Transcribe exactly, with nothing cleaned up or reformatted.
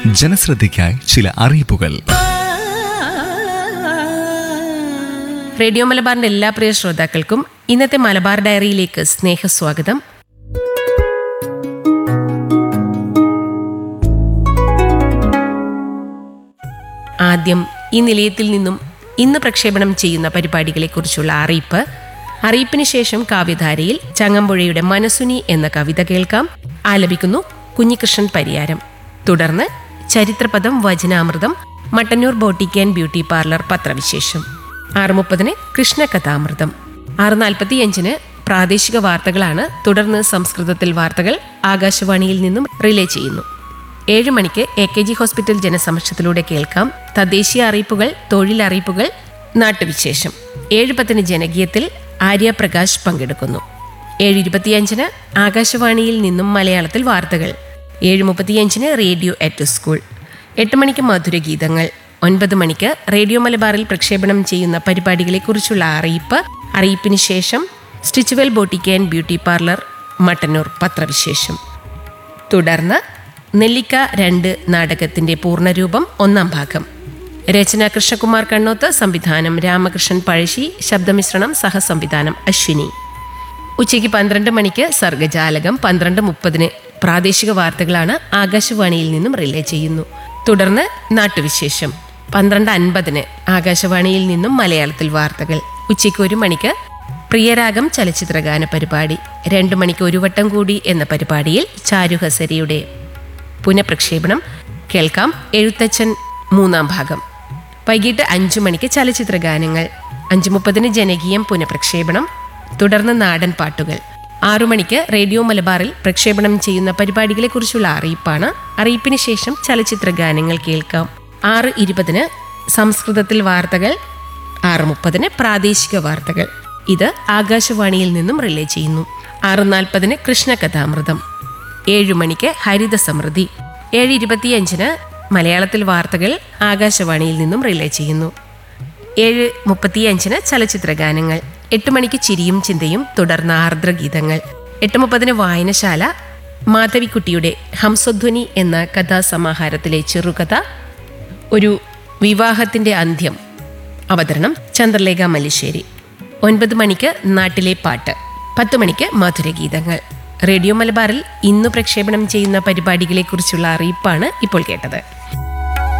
ജനശ്രദ്ധയ്ക്കായി ചില അറിയിപ്പുകൾ. റേഡിയോ മലബാറിന്റെ എല്ലാ പ്രിയ ശ്രോതാക്കൾക്കും ഇന്നത്തെ മലബാർ ഡയറിയിലേക്ക് സ്നേഹസ്വാഗതം. ആദ്യം ഈ നിലയത്തിൽ നിന്നും ഇന്ന് പ്രക്ഷേപണം ചെയ്യുന്ന പരിപാടികളെക്കുറിച്ചുള്ള അറിയിപ്പ്. അറിയിപ്പിന് ശേഷം കാവ്യധാരയിൽ ചങ്ങമ്പുഴയുടെ മനസുനി എന്ന കവിത കേൾക്കാം. ആലപിക്കുന്നു കുഞ്ഞികൃഷ്ണൻ പരിയാരം. തുടർന്ന് ചരിത്രപദം, വചനാമൃതം, Mattannur boutique and beauty parlour പത്രവിശേഷം. ആറ് മുപ്പതിന് കൃഷ്ണകഥാമൃതം. ആറ് നാൽപ്പത്തിയഞ്ചിന് പ്രാദേശിക വാർത്തകളാണ്. തുടർന്ന് സംസ്കൃതത്തിൽ വാർത്തകൾ ആകാശവാണിയിൽ നിന്നും റിലേ ചെയ്യുന്നു. ഏഴ് മണിക്ക് എ കെ ജി ഹോസ്പിറ്റൽ ജനസമക്ഷത്തിലൂടെ കേൾക്കാം തദ്ദേശീയ അറിയിപ്പുകൾ, തൊഴിലറിയിപ്പുകൾ, നാട്ടുവിശേഷം. ഏഴ് പത്തിന് ജനകീയത്തിൽ ആര്യ പ്രകാശ് പങ്കെടുക്കുന്നു. ഏഴ് ഇരുപത്തിയഞ്ചിന് ആകാശവാണിയിൽ നിന്നും മലയാളത്തിൽ വാർത്തകൾ. ഏഴ് മുപ്പത്തിയഞ്ചിന് റേഡിയോ അറ്റ് സ്കൂൾ. എട്ട് മണിക്ക് മധുരഗീതങ്ങൾ. ഒൻപത് മണിക്ക് റേഡിയോ മലബാറിൽ പ്രക്ഷേപണം ചെയ്യുന്ന പരിപാടികളെക്കുറിച്ചുള്ള അറിയിപ്പ്. അറിയിപ്പിന് ശേഷം Stitchwell boutique and beauty parlour Mattannur പത്രവിശേഷം. തുടർന്ന് നെല്ലിക്ക രണ്ട് നാടകത്തിന്റെ പൂർണ്ണരൂപം ഒന്നാം ഭാഗം. രചന കൃഷ്ണകുമാർ കണ്ണോത്ത്, സംവിധാനം രാമകൃഷ്ണൻ പഴശ്ശി, ശബ്ദമിശ്രണം സഹസംവിധാനം അശ്വിനി. ഉച്ചയ്ക്ക് പന്ത്രണ്ട് മണിക്ക് സർഗജാലകം. പന്ത്രണ്ട് മുപ്പതിന് പ്രാദേശിക വാർത്തകളാണ് ആകാശവാണിയിൽ നിന്നും റിലേ ചെയ്യുന്നു. തുടർന്ന് നാട്ടുവിശേഷം. പന്ത്രണ്ട് അൻപതിന് ആകാശവാണിയിൽ നിന്നും മലയാളത്തിൽ വാർത്തകൾ. ഉച്ചയ്ക്ക് ഒരു മണിക്ക് പ്രിയരാഗം ചലച്ചിത്രഗാന പരിപാടി. രണ്ടു മണിക്ക് ഒരു വട്ടം കൂടി എന്ന പരിപാടിയിൽ ചാരുഹസരിയുടെ പുനഃപ്രക്ഷേപണം കേൾക്കാം. എഴുത്തച്ഛൻ മൂന്നാം ഭാഗം. വൈകിട്ട് അഞ്ചു മണിക്ക് ചലച്ചിത്ര ഗാനങ്ങൾ. അഞ്ചു മുപ്പതിന് ജനകീയം പുനഃപ്രക്ഷേപണം. തുടർന്ന് നാടൻ പാട്ടുകൾ. ആറു മണിക്ക് റേഡിയോ മലബാറിൽ പ്രക്ഷേപണം ചെയ്യുന്ന പരിപാടികളെക്കുറിച്ചുള്ള അറിയിപ്പാണ്. അറിയിപ്പിന് ശേഷം ചലച്ചിത്ര ഗാനങ്ങൾ കേൾക്കാം. ആറ് ഇരുപതിന് സംസ്കൃതത്തിൽ വാർത്തകൾ. ആറ് മുപ്പതിന് പ്രാദേശിക വാർത്തകൾ. ഇത് ആകാശവാണിയിൽ നിന്നും റിലേ ചെയ്യുന്നു. ആറ് നാൽപ്പതിന് കൃഷ്ണകഥാമൃതം. ഏഴു മണിക്ക് ഹരിത സമൃദ്ധി. ഏഴ് ഇരുപത്തിയഞ്ചിന് മലയാളത്തിൽ വാർത്തകൾ ആകാശവാണിയിൽ നിന്നും റിലേ ചെയ്യുന്നു. ഏഴ് മുപ്പത്തിയഞ്ചിന് ചലച്ചിത്ര ഗാനങ്ങൾ. എട്ട് മണിക്ക് ചിരിയും ചിന്തയും. തുടർന്ന് ആർദ്രഗീതങ്ങൾ. എട്ട് മുപ്പതിന് വായനശാല. മാധവിക്കുട്ടിയുടെ ഹംസധ്വനി എന്ന കഥാസമാഹാരത്തിലെ ചെറുകഥ ഒരു വിവാഹത്തിന്റെ അന്ത്യം. അവതരണം ചന്ദ്രലേഖ മല്ലിശ്ശേരി. ഒൻപത് മണിക്ക് നാട്ടിലെ പാട്ട്. പത്ത് മണിക്ക് മധുരഗീതങ്ങൾ. റേഡിയോ മലബാറിൽ ഇന്ന് പ്രക്ഷേപണം ചെയ്യുന്ന പരിപാടികളെക്കുറിച്ചുള്ള അറിയിപ്പാണ് ഇപ്പോൾ കേട്ടത്.